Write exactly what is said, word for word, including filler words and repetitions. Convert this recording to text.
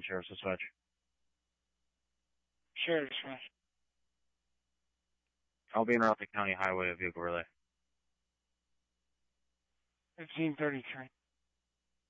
Sheriff's Dispatch. Sure, Dispatch. I'll be in route to County Highway, a vehicle relay. fifteen thirty-three.